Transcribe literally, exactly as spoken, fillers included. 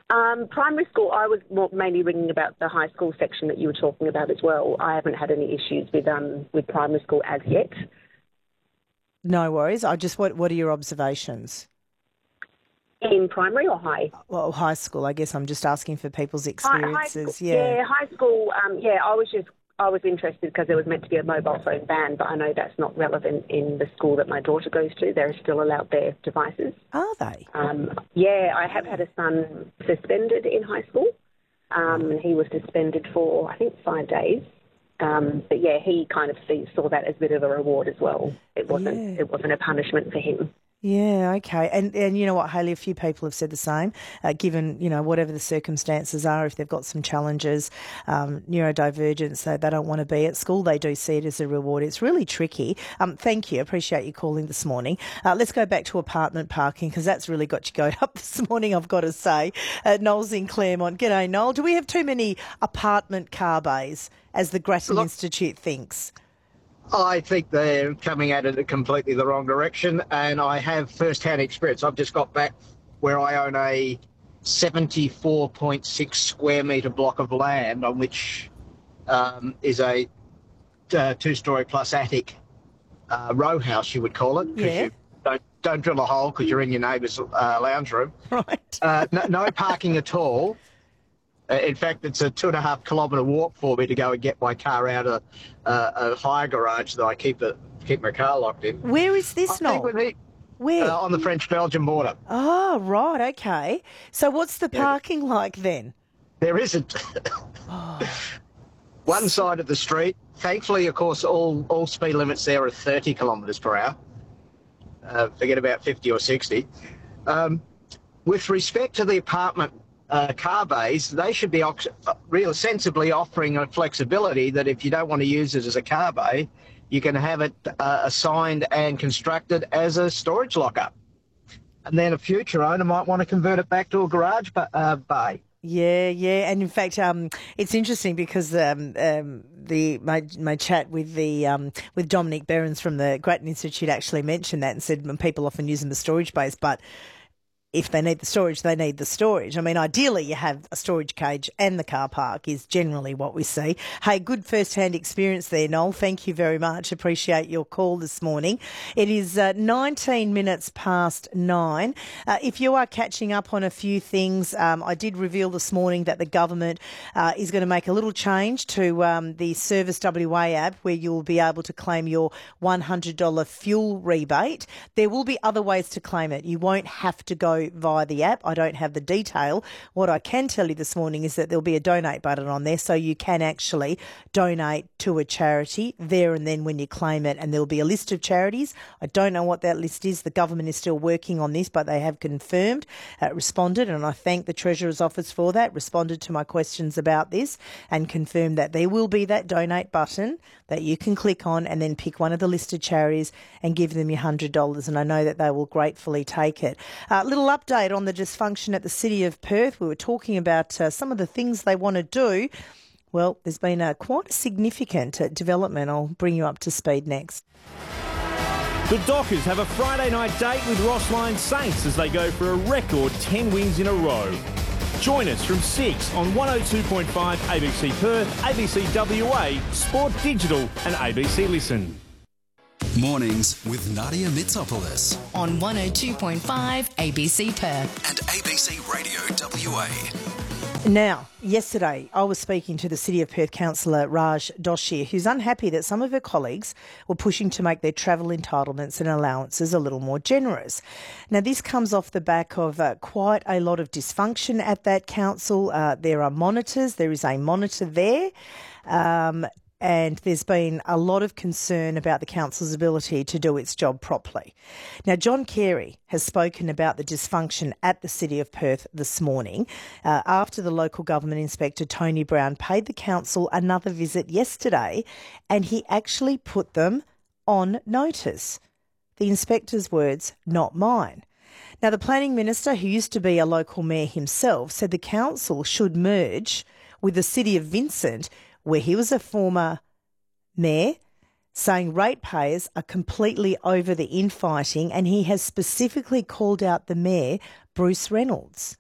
Um, primary school, I was more mainly ringing about the high school section that you were talking about as well. I haven't had any issues with um with primary school as yet. No worries. I just what what are your observations? In primary or high? Well, high school. I guess I'm just asking for people's High, high experiences. school, yeah. yeah, high school. Um, yeah, I was just I was interested because there was meant to be a mobile phone ban, but I know that's not relevant in the school that my daughter goes to. They're still allowed their devices. Are they? Um, yeah, I have had a son suspended in high school, um, and he was suspended for I think five days. Um, but yeah, he kind of see, saw that as a bit of a reward as well. It wasn't Yeah. it wasn't a punishment for him. Yeah, okay. And and you know what, Hayley, a few people have said the same, uh, given, you know, whatever the circumstances are, if they've got some challenges, um, neurodivergence, they, they don't want to be at school, they do see it as a reward. It's really tricky. Um, thank you. Appreciate you calling this morning. Uh, let's go back to apartment parking because that's really got you going up this morning, I've got to say. Uh, Noel's in Claremont. G'day, Noel. Do we have too many apartment car bays, as the Grattan Look, Institute thinks? I think they're coming at it completely the wrong direction, and I have first-hand experience. I've just got back where I own a seventy-four point six square metre block of land on which um, is a uh, two-storey plus attic uh, row house, you would call it, because Yeah. you don't, don't drill a hole because you're in your neighbour's uh, lounge room. Right. Uh, no, no parking at all. Uh, in fact, it's a two and a half kilometre walk for me to go and get my car out of uh, a hire garage that I keep it, keep my car locked in. Where is I this, think Noel? we need, Where? uh, on the French-Belgian border. Oh, right, okay. So what's the parking like then? There isn't. One side of the street. Thankfully, of course, all, all speed limits there are thirty kilometres per hour. Uh, forget about fifty or sixty. Um, with respect to the apartment uh, car bays, they should be ox- real sensibly offering a flexibility that if you don't want to use it as a car bay, you can have it uh, assigned and constructed as a storage locker. And then a future owner might want to convert it back to a garage ba- uh, bay. Yeah, yeah, and in fact, um, it's interesting because um, um, the my my chat with the um, with Dominic Behrens from the Grattan Institute actually mentioned that and said people often use them as storage bays, but if they need the storage, they need the storage. I mean, ideally you have a storage cage and the car park is generally what we see. Hey, good first-hand experience there, Noel. Thank you very much. Appreciate your call this morning. It is uh, nineteen minutes past nine. Uh, if you are catching up on a few things, um, I did reveal this morning that the government uh, is going to make a little change to um, the Service W A app where you'll be able to claim your one hundred dollars fuel rebate. There will be other ways to claim it. You won't have to go via the app. I don't have the detail. What I can tell you this morning is that there'll be a donate button on there so you can actually donate to a charity there and then when you claim it, and there'll be a list of charities. I don't know what that list is. The government is still working on this, but they have confirmed, uh, responded, and I thank the Treasurer's Office for that, responded to my questions about this and confirmed that there will be that donate button that you can click on and then pick one of the listed charities and give them your one hundred dollars, and I know that they will gratefully take it. A uh, little update on the dysfunction at the City of Perth. We were talking about uh, some of the things they want to do. Well, there's been a quite a significant uh, development. I'll bring you up to speed next. The Dockers have a Friday night date with Rossline Saints as they go for a record ten wins in a row. Join us from six on one oh two point five A B C Perth, A B C W A, Sport Digital and A B C Listen. Mornings with Nadia Mitsopoulos on one oh two point five A B C Perth and A B C Radio W A. Now, yesterday I was speaking to the City of Perth councillor Raj Doshi, who's unhappy that some of her colleagues were pushing to make their travel entitlements and allowances a little more generous. Now, this comes off the back of uh, quite a lot of dysfunction at that council. Uh, there are monitors. There is a monitor there. Um, And there's been a lot of concern about the council's ability to do its job properly. Now, John Carey has spoken about the dysfunction at the City of Perth this morning uh, after the local government inspector, Tony Brown, paid the council another visit yesterday, and he actually put them on notice. The inspector's words, not mine. Now, the planning minister, who used to be a local mayor himself, said the council should merge with the City of Vincent, where he was a former mayor, saying ratepayers are completely over the infighting, and he has specifically called out the mayor, Bruce Reynolds.